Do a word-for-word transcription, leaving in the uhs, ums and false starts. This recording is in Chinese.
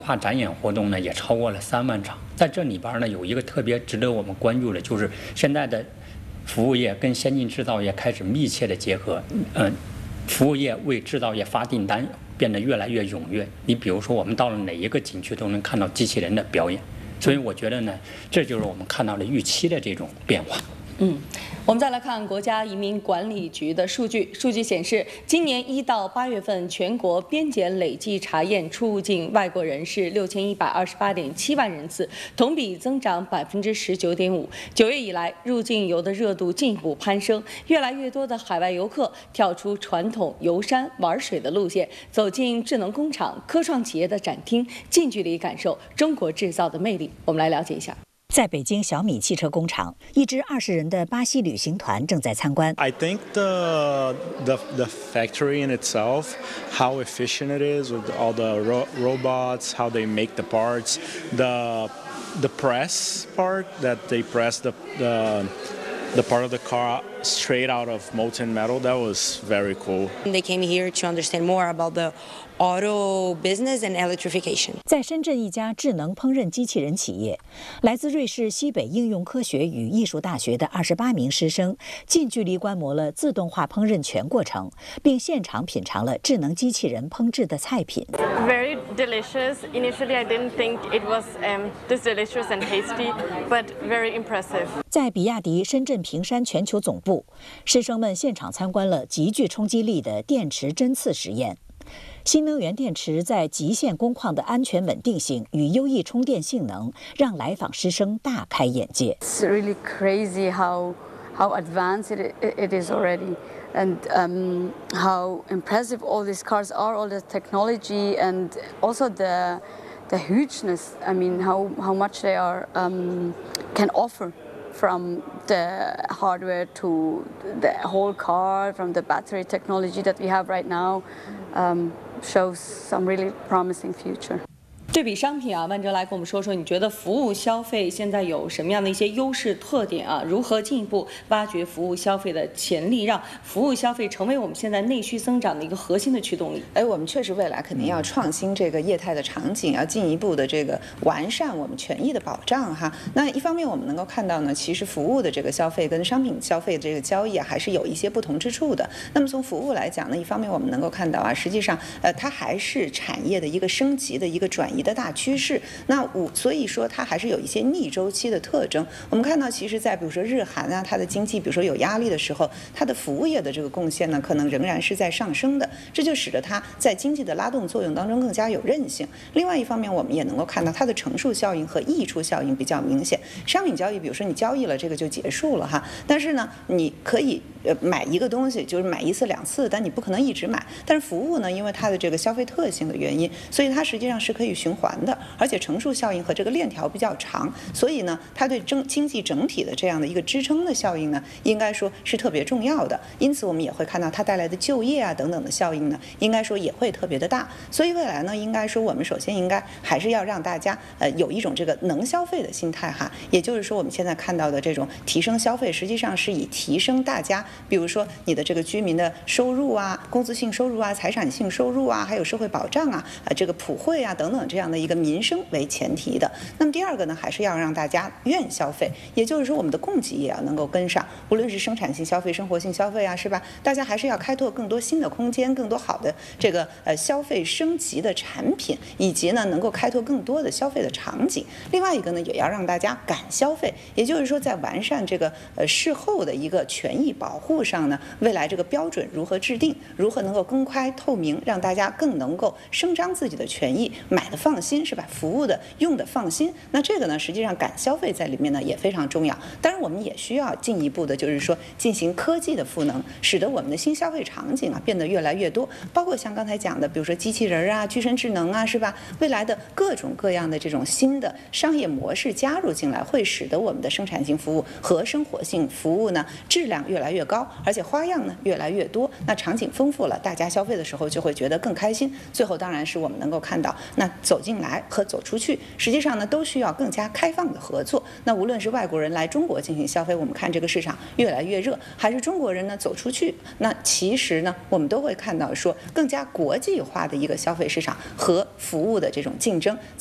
跨展演活动呢也超过了三万场，在这里边呢有一个特别值得我们关注的，就是现在的服务业跟先进制造业开始密切的结合，嗯，服务业为制造业发订单变得越来越踊跃。你比如说，我们到了哪一个景区都能看到机器人的表演，所以我觉得呢，这就是我们看到的预期的这种变化。 嗯，我们再来看国家移民管理局的数据。数据显示，今年一到八月份，全国边检累计查验出入境外国人是六千一百二十八点七万人次，同比增长百分之十九点五。九月以来，入境游的热度进一步攀升，越来越多的海外游客跳出传统游山玩水的路线，走进智能工厂、科创企业的展厅，近距离感受中国制造的魅力。我们来了解一下。 在北京小米汽车工厂，一支二十人的巴西旅行团正在参观。 I think the the the factory in itself, how efficient it is with all the ro robots, how they make the parts, the the press part that they press the the the part of the car straight out of molten metal. That was very cool. They came here to understand more about the auto business and electrification. 在深圳一家智能烹饪机器人企业，来自瑞士西北应用科学与艺术大学的二十八名师生近距离观摩了自动化烹饪全过程，并现场品尝了智能机器人烹制的菜品。 Very delicious. Initially, I didn't think it was um, this delicious and tasty, but very impressive. 在比亚迪深圳平山全球总部，师生们现场参观了极具冲击力的电池针刺实验。新能源电池在极限工况的安全稳定性与优异充电性能，让来访师生大开眼界。 It's really crazy how how advanced it it is already, and um, how impressive all these cars are, all the technology, and also the the hugeness. I mean, how how much they are um, can offer. From the hardware to the whole car, from the battery technology that we have right now, um, shows some really promising future. 对比商品啊，万哲来跟我们说说，你觉得服务消费现在有什么样的一些优势特点啊？如何进一步挖掘服务消费的潜力，让服务消费成为我们现在内需增长的一个核心的驱动力？ 哎，我们确实未来肯定要创新这个业态的场景，要进一步的这个完善我们权益的保障哈。那一方面我们能够看到呢，其实服务的这个消费跟商品消费这个交易啊，还是有一些不同之处的。那么从服务来讲呢，一方面我们能够看到啊，实际上呃它还是产业的一个升级的一个转移的大趋势。那我所以说它还是有一些逆周期的特征。我们看到，其实在比如说日韩啊，它的经济比如说有压力的时候，它的服务业的这个贡献呢，可能仍然是在上升的，这就使得它在经济的拉动作用当中更加有韧性。另外一方面，我们也能够看到它的乘数效应和溢出效应比较明显。商品交易，比如说你交易了这个就结束了哈，但是呢，你可以呃买一个东西，就是买一次两次，但你不可能一直买。但是服务呢，因为它的这个消费特性的原因，所以它实际上是可以循环的，而且乘数效应和这个链条比较长，所以呢，它对整经济整体的这样的一个支撑的效应呢，应该说是特别重要的。因此，我们也会看到它带来的就业啊等等的效应呢，应该说也会特别的大。所以未来呢，应该说我们首先应该还是要让大家呃有一种这个能消费的心态哈，也就是说我们现在看到的这种提升消费，实际上是以提升大家，比如说你的这个居民的收入啊、工资性收入啊、财产性收入啊，还有社会保障啊、呃这个普惠啊等等这样的一个民生为前提的。那么第二个呢，还是要让大家愿消费，也就是说我们的供给也要能够跟上，无论是生产性消费、生活性消费啊，是吧？大家还是要开拓更多新的空间，更多好的这个呃消费升级的产品，以及呢能够开拓更多的消费的场景。另外一个呢，也要让大家敢消费，也就是说在完善这个呃事后的一个权益保护上呢，未来这个标准如何制定，如何能够公开透明，让大家更能够声张自己的权益，买的放心，是吧？服务的用的放心。那这个呢，实际上敢消费在里面呢也非常重要。当然，我们也需要进一步的，就是说进行科技的赋能，使得我们的新消费场景啊变得越来越多，包括像刚才讲的，比如说机器人啊、具身智能啊，是吧？未来的各种各样的这种新的商业模式加入进来，会使得我们的生产性服务和生活性服务呢质量越来越高。 高，而且花样呢越来越多，那场景丰富了，大家消费的时候就会觉得更开心。最后当然是我们能够看到，那走进来和走出去，实际上呢都需要更加开放的合作。那无论是外国人来中国进行消费，我们看这个市场越来越热，还是中国人呢走出去，那其实呢我们都会看到说更加国际化的一个消费市场和服务的这种竞争。